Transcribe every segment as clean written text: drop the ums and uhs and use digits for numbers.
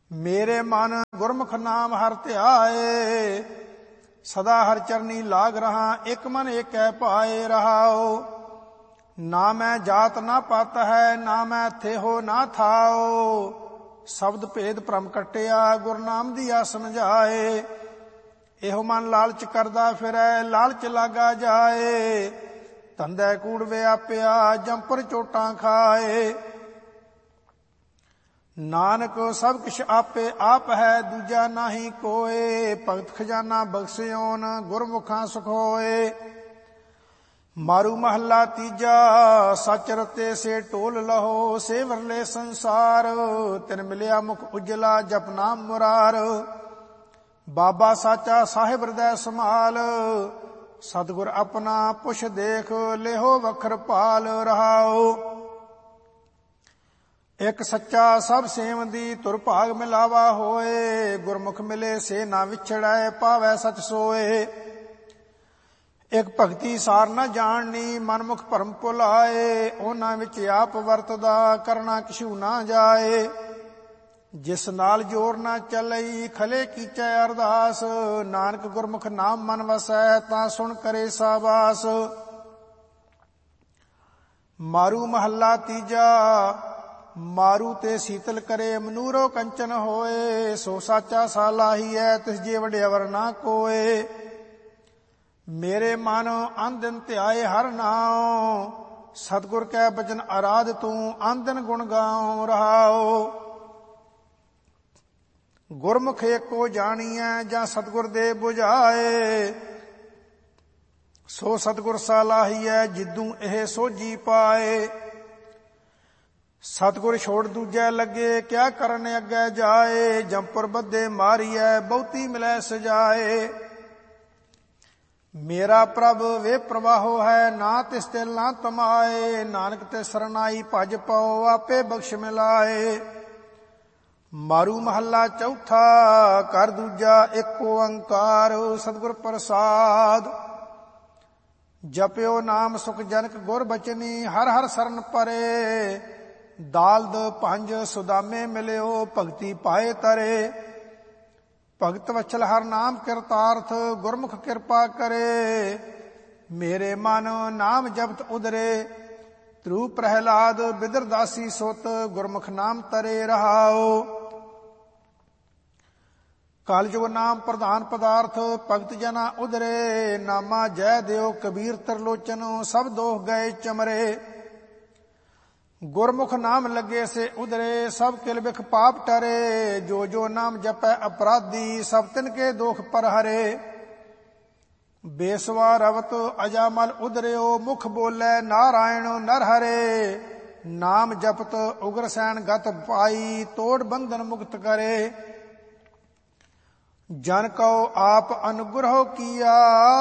ਮੇਰੇ ਮਨ ਗੁਰਮੁਖ ਨਾਮ ਹਰਿ ਧਿਆਏ। ਸਦਾ ਹਰਿ ਚਰਨੀ ਲਾਗ ਰਹਾ, ਇਕ ਮਨ ਏਕੈ ਭਾਏ ਰਹਾਉ। ਨਾ ਮੈਂ ਜਾਤ ਨਾ ਪਤ ਹੈ, ਨਾ ਮੈਂ ਥੇਹੋ ਨਾ ਥਾਉ। ਸ਼ਬਦ ਭੇਦ ਭ੍ਰਮ ਕਟਿਆ, ਗੁਰ ਨਾਮ ਦੀਆ ਸਮਝਾਏ। ਇਹੋ ਮਨ ਲਾਲਚ ਕਰਦਾ ਫਿਰੈ, ਲਾਲਚ ਲਾਗਾ ਜਾਏ। ਧੰਦੇ ਕੂੜ ਵਿਆਪਿਆ, ਜੰਪਰ ਚੋਟਾਂ ਖਾਏ। ਨਾਨਕ ਸਭ ਕਿਛ ਆਪੇ ਆਪ ਹੈ, ਦੂਜਾ ਨਾਹੀ ਕੋਏ। ਭਗਤ ਖਜ਼ਾਨਾ ਬਖਸ਼ਿਓਨ, ਗੁਰਮੁਖਾਂ ਸੁਖ ਹੋਏ। ਮਾਰੂ ਮਹੱਲਾ ਤੀਜਾ, ਸਚ ਰਤੇ ਸੇ ਟੋਲ ਲਹੋ। ਸੇ ਵਰਲੇ ਸੰਸਾਰ, ਤਿਨ ਮਿਲਿਆ ਮੁਖ ਉਜਲਾ, ਜਪ ਨਾਮ ਮੁਰਾਰ। ਬਾਬਾ ਸਾਚਾ ਸਾਹਿਬ ਹਿਰਦੈ ਸਮਾਲ, ਸਤਿਗੁਰ ਆਪਣਾ ਪੁਛ ਦੇਖ। ਲਿਹੋ ਵਖਰ ਭਾਲ ਰਹਾਉ। ਇਕ ਸੱਚਾ ਸਭ ਸੇਵੰਦੀ, ਧੁਰ ਭਾਗ ਮਿਲਾਵਾ ਹੋਏ। ਗੁਰਮੁਖ ਮਿਲੇ ਸੇ ਨਾ ਵਿਛੜੈ, ਪਾਵੈ ਸਚ ਸੋਏ। ਇਕ ਭਗਤੀ ਸਾਰ ਨਾ ਜਾਣਨੀ, ਮਨਮੁਖ ਭਰਮ ਭੁਲਾਏ। ਉਹਨਾਂ ਵਿੱਚ ਆਪ ਵਰਤਦਾ, ਕਰਨਾ ਕਿਛੂ ਨਾ ਜਾਏ। ਜਿਸ ਨਾਲ ਜੋਰ ਨਾ ਚੱਲਈ, ਖਲੇ ਕੀਚੈ ਅਰਦਾਸ। ਨਾਨਕ ਗੁਰਮੁਖ ਨਾਮ ਮਨ ਵਸੈ, ਤਾਂ ਸੁਣ ਕਰੇ ਸਾਬਾਸ। ਮਾਰੂ ਮਹੱਲਾ ਤੀਜਾ, ਮਾਰੂ ਤੇ ਸੀਤਲ ਕਰੇ, ਮਨੂਰੋ ਕੰਚਨ ਹੋਏ। ਸੋ ਸਾਚਾ ਸਾਲਾਹੀਐ, ਤਿਸ ਜੇ ਵਡਿਆਵਰ ਨਾ ਕੋਏ। ਮੇਰੇ ਮਨ ਅੰਦਿਨ ਧਿਆਏ ਹਰਿ ਨਾਉ, ਸਤਿਗੁਰ ਕੈ ਬਚਨ ਅਰਾਧ ਤੂੰ। ਅੰਦਿਨ ਗੁਣ ਗਾਉ ਰਹਾਉ। ਗੁਰਮੁਖ ਏਕੋ ਜਾਣੀਐ, ਜਾਂ ਸਤਿਗੁਰ ਦੇ 부ਝਾਏ। ਸੋ ਸਤਿਗੁਰ ਸਾਲਾਹੀਐ, ਜਿਦੂ ਇਹ ਸੋਝੀ ਪਾਏ। ਸਤਿਗੁਰ ਛੋੜ ਦੂਜੈ ਲੱਗੇ, ਕਿਆ ਕਰਨ ਅੱਗੇ ਜਾਏ। ਜੰਪਰ ਬੱਧੇ ਮਾਰੀਐ, ਬਹੁਤੀ ਮਿਲੈ ਸਜਾਏ। ਮੇਰਾ ਪ੍ਰਭ ਵੇ ਪ੍ਰਵਾਹੋ ਹੈ, ਨਾ ਤਿਸ ਤਿਲ ਨਾ ਤਮਾਏ। ਨਾਨਕ ਤੇ ਸਰਨਾਈ ਭਜ ਪਾਓ, ਆਪੇ ਬਖਸ਼ ਮਿਲਾਏ। ਮਾਰੂ ਮਹੱਲਾ ਚੌਥਾ, ਕਰ ਦੂਜਾ ਏਕ ਓੰਕਾਰ। ਸਤਿਗੁਰ ਪ੍ਰਸਾਦ, ਜਪਿਓ ਨਾਮ ਸੁਖ ਜਨਕ ਗੁਰ ਬਚਨੀ। ਹਰ ਹਰ ਸਰਨ ਪਰੇ, ਦਾਲਦ ਪੰਜ ਸੁਦਾਮੇ ਮਿਲਿਓ। ਭਗਤੀ ਪਾਏ ਤਰੇ, ਭਗਤ ਵਛਲ ਹਰ ਨਾਮ ਕਿਰਤਾਰਥ। ਗੁਰਮੁਖ ਕਿਰਪਾ ਕਰੇ, ਮੇਰੇ ਮਨ ਨਾਮ ਜਪਤ ਉਦਰੇ। ਧਰੂ ਪ੍ਰਹਿਲਾਦ ਬਿਦਰ ਦਾਸੀ ਸੁਤ, ਗੁਰਮੁਖ ਨਾਮ ਤਰੇ ਰਹਾਉ। ਕਲਯੁਗ ਨਾਮ ਪ੍ਰਧਾਨ ਪਦਾਰਥ, ਭਗਤ ਜਨਾ ਉਦਰੇ। ਨਾਮਾ ਜੈ ਦਿਓ ਕਬੀਰ ਤਰਲੋਚਨ, ਸਭ ਦੋਖ ਗਏ ਚਮਰੇ। ਗੁਰਮੁਖ ਨਾਮ ਲੱਗੇ ਸੇ ਉਦਰੇ, ਸਭ ਕਿਲ ਬਿਖ ਪਾਪ ਟਰੇ। ਜੋ ਜੋ ਨਾਮ ਜਪੈ ਅਪਰਾਧੀ, ਸਭ ਤਿਨ ਕੇ ਦੋਖ ਪਰ ਹਰੇ। ਬੇਸਵਾ ਰਵਤ ਅਜਾਮਲ ਉਦਰਿਓ, ਮੁਖ ਬੋਲੇ ਨਾਰਾਇਣ ਨਰ ਹਰੇ। ਨਾਮ ਜਪਤ ਉਗਰ ਸੈਨ ਗਤ ਪਾਈ, ਤੋੜ ਬੰਧਨ ਮੁਕਤ ਕਰੇ। ਜਨ ਕਉ ਆਪ ਅਨੁਗ੍ਰਹ ਕੀਆ,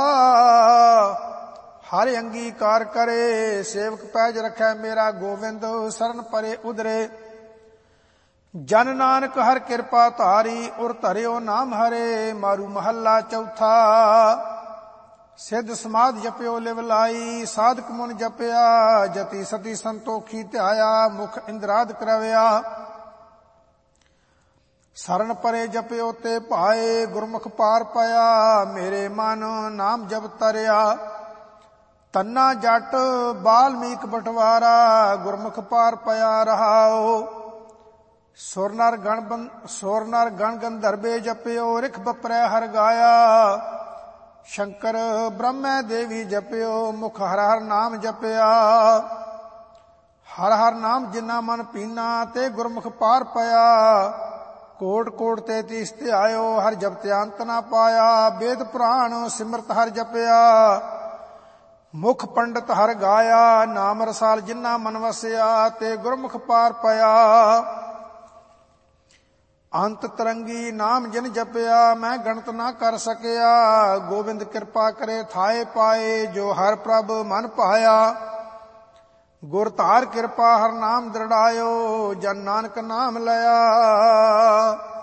ਹਰਿ ਅੰਗੀਕਾਰ ਕਰੇ। ਸੇਵਕ ਪੈਜ ਰਖੈ ਮੇਰਾ ਗੋਵਿੰਦ, ਸਰਨ ਪਰੇ ਉਦਰੇ। ਜਨ ਨਾਨਕ ਹਰ ਕਿਰਪਾ ਧਾਰੀ, ਉਰ ਧਰਿਓ ਨਾਮ ਹਰੇ। ਮਾਰੂ ਮਹੱਲਾ ਚੌਥਾ, ਸਿੱਧ ਸਮਾਧ ਜਪਿਓ ਲਿਵ ਲਾਈ। ਸਾਧਕ ਮੁਨ ਜਪਿਆ, ਜਤੀ ਸਤੀ ਸੰਤੋਖੀ ਧਿਆਇਆ। ਮੁਖ ਇੰਦਰਾਦ ਕਰਵਿਆ, ਸਰਨ ਪਰੇ ਜਪਿਓ ਤੇ ਭਾਏ। ਗੁਰਮੁਖ ਪਾਰ ਪਾਇਆ, ਮੇਰੇ ਮਨ ਨਾਮ ਜਪ ਤਰਿਆ। ਤੰਨਾ ਜੱਟ ਬਾਲਮੀਕ ਬਟਵਾਰਾ, ਗੁਰਮੁਖ ਪਾਰ ਪਿਆ ਰਹਾਉ। ਸੁਰ ਨਰ ਗਣ ਗੰਧਰਵੇ ਜਪਿਓ। ਰਿਖ ਬਪਰੈ ਹਰ ਗਾਇਆ, ਸ਼ੰਕਰ ਬ੍ਰਹਮੈ ਦੇਵੀ ਜਪਿਓ। ਮੁਖ ਹਰ ਹਰ ਨਾਮ ਜਪਿਆ। ਹਰ ਹਰ ਨਾਮ ਜਿਨਾ ਮਨ ਪੀਨਾ, ਤੇ ਗੁਰਮੁਖ ਪਾਰ ਪਿਆ। ਕੋਟ ਕੋਟ ਤੇ ਤੀਸ ਧਿਆਇਓ, ਹਰ ਜਪਤਿ ਅੰਤ ਨਾ ਪਾਇਆ। ਵੇਦ ਪੁਰਾਣ ਸਿਮਰਤ ਹਰ ਜਪਿਆ, ਮੁਖ ਪੰਡਤ ਹਰ ਗਾਇਆ। ਨਾਮ ਰਸਾਲ ਜਿਨਾ ਮਨ ਵਸਿਆ, ਤੇ ਗੁਰਮੁਖ ਪਾਰ ਪਿਆ। ਅੰਤ ਤਰੰਗੀ ਨਾਮ ਜਿਨ ਜਪਿਆ, ਮੈਂ ਗਣਤ ਨਾ ਕਰ ਸਕਿਆ। ਗੋਬਿੰਦ ਕਿਰਪਾ ਕਰੇ ਥਾਏ ਪਾਏ, ਜੋ ਹਰ ਪ੍ਰਭ ਮਨ ਭਾਇਆ। ਗੁਰ ਧਾਰ ਕਿਰਪਾ ਹਰ ਨਾਮ ਦ੍ਰਿੜਾਇਓ, ਜਨ ਨਾਨਕ ਨਾਮ ਲਿਆ।